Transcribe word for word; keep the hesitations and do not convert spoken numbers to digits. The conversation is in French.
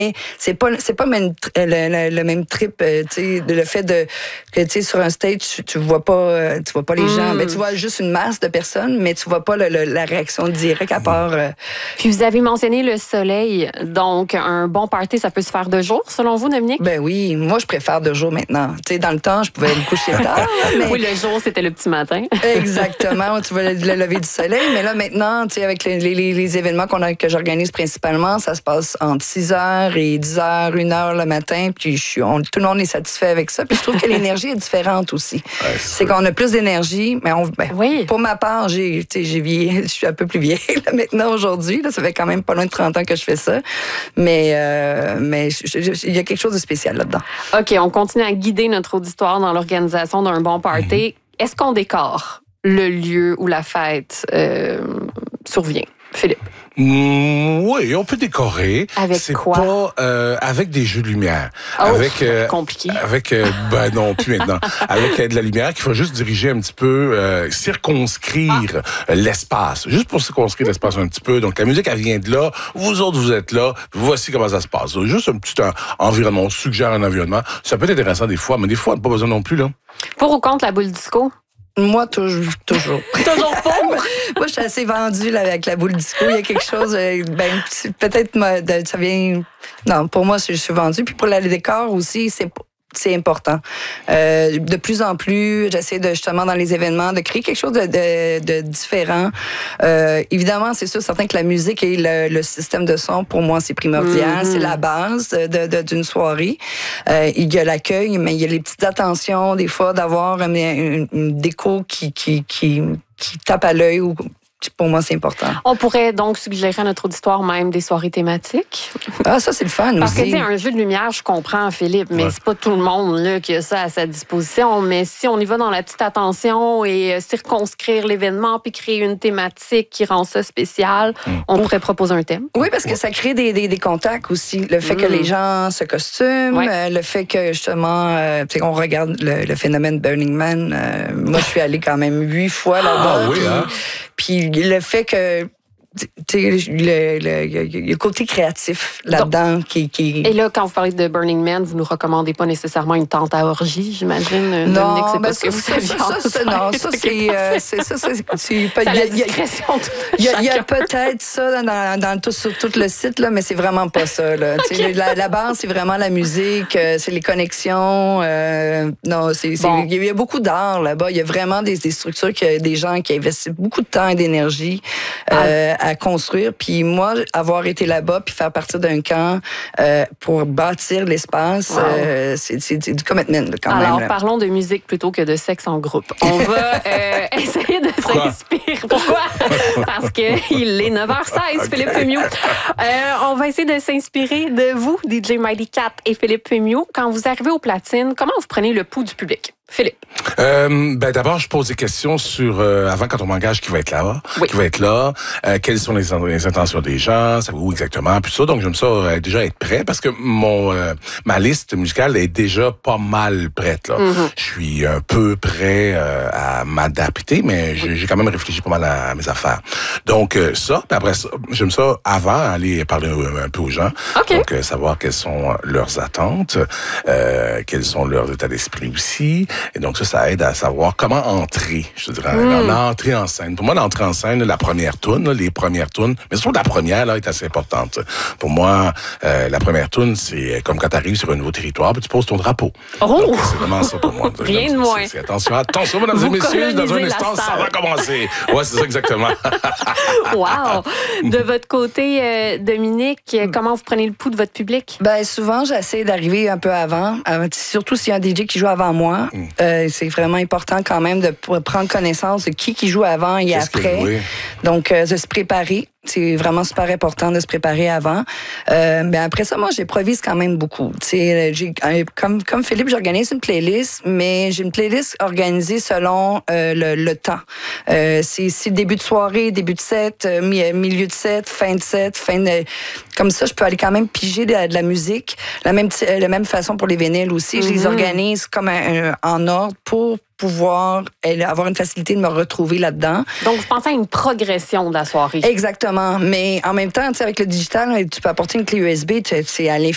c'est pas c'est pas même, le, le, le même trip, tu sais, le fait de que tu sais sur un stage tu, tu vois pas tu vois pas les mm. gens, mais tu vois juste une masse de personnes, mais tu vois pas le, le, la réaction directe à part. Euh... Puis vous avez mentionné le soleil, donc un bon party ça peut se faire de jour selon vous, Dominique? Ben oui, moi je préfère de jour maintenant. Tu sais, dans le temps je pouvais me coucher tard. Mais... Oui, le jour c'était le petit matin. Exactement, tu vois le, le lever du soleil, mais là maintenant, tu sais, avec les, les, les événements qu'on a, que j'organise principalement, ça se passe entre six heures et dix heures, une heure le matin, puis je suis, on, tout le monde est satisfait avec ça. Puis je trouve que l'énergie est différente aussi. Ouais, c'est c'est qu'on a plus d'énergie, mais on, ben, oui. pour ma part, j'ai, j'ai vieilli, je suis un peu plus vieille là, maintenant aujourd'hui. Là, ça fait quand même pas loin de trente ans que je fais ça, mais euh, mais il y a quelque chose de spécial là-dedans. Ok, on continue à guider notre auditoire dans l'organisation d'un bon party. Mm-hmm. Est-ce qu'on décore le lieu où la fête euh, survient, Philippe? Mmh, oui, on peut décorer. Avec c'est quoi? Pas euh, avec des jeux de lumière. Oh, avec euh, compliqué. Avec euh, ben non plus maintenant. Avec euh, de la lumière qu'il faut juste diriger un petit peu, euh, circonscrire ah. l'espace, juste pour circonscrire l'espace un petit peu. Donc la musique elle vient de là, vous autres vous êtes là, voici comment ça se passe. Donc, juste un petit un, environnement, on suggère un environnement. Ça peut être intéressant des fois, mais des fois on n'a pas besoin non plus là. Pour ou contre la boule disco? Moi, toujours. Toujours. toujours pour? Moi, je suis assez vendue là, avec la boule disco. Il y a quelque chose, ben, peut-être, ça vient... Non, pour moi, je suis vendue. Puis pour le décor aussi, c'est... c'est important. Euh, de plus en plus, j'essaie de justement dans les événements de créer quelque chose de, de, de différent. Euh, évidemment, c'est sûr, certain que la musique et le, le système de son, pour moi, c'est primordial. Mm-hmm. C'est la base de, de, d'une soirée. Euh, il y a l'accueil, mais il y a les petites attentions, des fois, d'avoir une, une, une déco qui, qui, qui, qui tape à l'œil ou pour moi, c'est important. On pourrait donc suggérer à notre auditoire même des soirées thématiques. Ah, ça, c'est le fun Parce aussi. Parce que, tu sais, un jeu de lumière, je comprends, Philippe, mais ouais. c'est pas tout le monde là, qui a ça à sa disposition. Mais si on y va dans la petite attention et circonscrire l'événement puis créer une thématique qui rend ça spécial, mm. on pourrait proposer un thème. Oui, parce que ça crée des, des, des contacts aussi. Le fait mm. que les gens se costument, ouais. euh, le fait que, justement, euh, tu sais, on regarde le, le phénomène Burning Man. Euh, moi, je suis allée quand même huit fois là-bas. Ah oui, hein? Puis le fait que tu sais, le, le, le, le côté créatif là-dedans donc, qui, qui... Et là, quand vous parlez de Burning Man, vous nous recommandez pas nécessairement une tente à orgie, j'imagine, non, Dominique, c'est ben pas ce que vous ça, saviez. Ça, ça, ça, non, ça, c'est... Euh, c'est ça, c'est... c'est pas, la discrétion de Il y a, y a peut-être ça dans, dans tout, sur tout le site, là, mais c'est vraiment pas ça. Là. Okay. La, la base, c'est vraiment la musique, euh, c'est les connexions. Euh, non, c'est, c'est, bon. Il y a beaucoup d'art là-bas. Il y a vraiment des, des structures, que, des gens qui investissent beaucoup de temps et d'énergie euh, ah. à construire. Puis moi, avoir été là-bas puis faire partie d'un camp euh, pour bâtir l'espace, wow. euh, c'est, c'est, c'est du commitment là, quand Alors, même. Alors, parlons de musique plutôt que de sexe en groupe. On va euh, essayer de Pourquoi? s'inspirer. Pourquoi? Parce qu'il est neuf heures seize, okay. Philippe Fémieux. Euh, on va essayer de s'inspirer de vous, D J Mighty Cat et Philippe Fémieux. Quand vous arrivez aux platines, comment vous prenez le pouls du public? Philippe. Euh, ben d'abord, je pose des questions sur euh, avant quand on m'engage qui va être là, oui. qui va être là, euh, quelles sont les, les intentions des gens, ça où exactement, puis ça. Donc j'aime ça euh, déjà être prêt parce que mon euh, ma liste musicale est déjà pas mal prête là. Mm-hmm. Je suis un peu prêt euh, à m'adapter, mais j'ai, j'ai quand même réfléchi pas mal à, à mes affaires. Donc euh, ça, puis après ça, j'aime ça avant aller parler un, un peu aux gens, okay. donc euh, savoir quelles sont leurs attentes, euh, quels sont leurs états d'esprit aussi. Et donc ça, ça aide à savoir comment entrer, je te dirais, mm. l'entrée en scène. Pour moi, l'entrée en scène, la première toune, les premières tounes, mais surtout la première là est assez importante. Pour moi, euh, la première toune, c'est comme quand tu arrives sur un nouveau territoire, puis tu poses ton drapeau. Oh! Donc, c'est vraiment ça pour moi. Rien de moins. C'est, c'est, attention, attention, mesdames et messieurs, dans un instant, ça va commencer. Ouais, c'est ça exactement. Wow! De votre côté, euh, Dominique, comment vous prenez le pouls de votre public? Ben souvent, j'essaie d'arriver un peu avant, euh, surtout s'il y a un D J qui joue avant moi. Mm. Euh, c'est vraiment important quand même de prendre connaissance de qui qui joue avant et Qu'est-ce après. Donc, euh, de se préparer. C'est vraiment super important de se préparer avant. Euh, mais après ça, moi, j'improvise quand même beaucoup. T'sais, j'ai, comme, comme Philippe, j'organise une playlist, mais j'ai une playlist organisée selon euh, le, le temps. Euh, c'est, c'est début de soirée, début de set, euh, milieu de set, fin de set, fin de... Comme ça, je peux aller quand même piger de, de la musique. La même, la même façon pour les vinyles aussi. Mm-hmm. Je les organise comme un, un, en ordre pour pouvoir avoir une facilité de me retrouver là-dedans. Donc, vous pensez à une progression de la soirée. Exactement. Mais en même temps, avec le digital, tu peux apporter une clé U S B, c'est à